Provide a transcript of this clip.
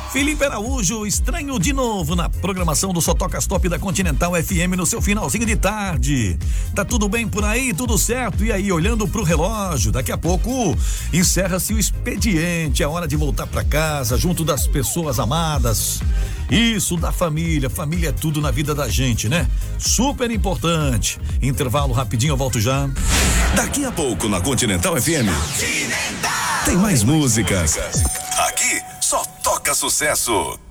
Felipe Araújo, estranho de novo na programação do Só Tocas Top da Continental FM no seu finalzinho de tarde. Tá tudo bem por aí? Tudo certo? E aí, olhando pro relógio, daqui a pouco encerra-se o expediente, é hora de voltar pra casa, junto das pessoas amadas. Isso, da família. Família é tudo na vida da gente, né? Super importante. Intervalo rapidinho, eu volto já. Daqui a pouco na Continental FM. Tem mais músicas. Aqui só toca sucesso.